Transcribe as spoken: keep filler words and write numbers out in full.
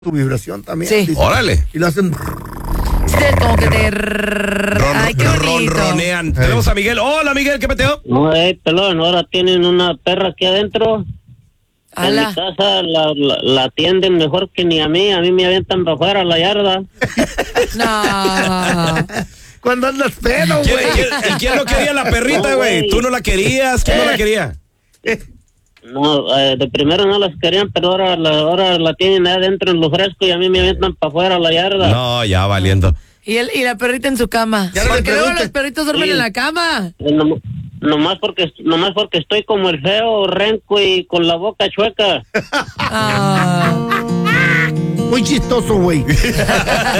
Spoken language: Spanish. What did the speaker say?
tu vibración también. Sí. Dice. Órale. Y lo hacen. Sí, como que te... Ay, qué bonito. Ronronean. Tenemos a Miguel. Hola, Miguel, ¿qué peteo? No, eh, pelón, ahora tienen una perra aquí adentro. En Ala. mi casa la, la, la atienden mejor que ni a mí. A mí me avientan para afuera a la yarda. No. Cuando andas pedo, ¿Quién, güey. quién, ¿Y quién no quería la perrita, No, güey? güey. ¿Tú no la querías? ¿Quién no la quería? No, eh, de primero no las querían, pero ahora la, ahora la tienen adentro en lo fresco y a mí me avientan para afuera a la yarda. No, ya valiendo. Y, el, y la perrita en su cama. Ya no le Porque luego preguntes. los perritos duermen Sí. en la cama. Eh, no, nomás porque nomás porque estoy como el feo, renco y con la boca chueca. Ah. Muy chistoso, güey.